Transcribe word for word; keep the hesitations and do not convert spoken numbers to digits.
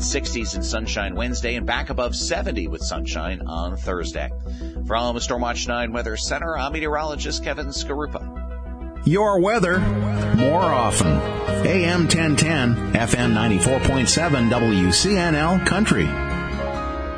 sixties and sunshine Wednesday and back above seventy with sunshine on Thursday. From Stormwatch nine Weather Center, I'm meteorologist Kevin Skarupa. Your weather more often. A M ten ten, F M ninety-four point seven W C N L Country.